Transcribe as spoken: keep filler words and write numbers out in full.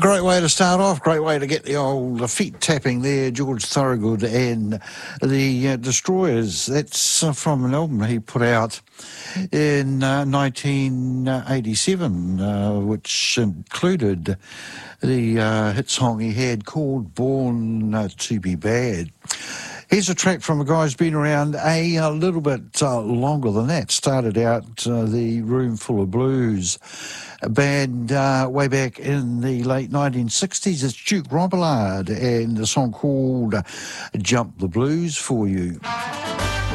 great way to start off, great way to get the old feet tapping there, George Thorogood and the uh, Destroyers. That's uh, from an album he put out in uh, nineteen eighty-seven, uh, which included the uh, hit song he had called Born uh, to be Bad. Here's a track from a guy who's been around a, a little bit uh, longer than that. Started out uh, the Room Full of Blues band uh, way back in the late nineteen sixties. It's Duke Robillard and a song called Jump the Blues for You.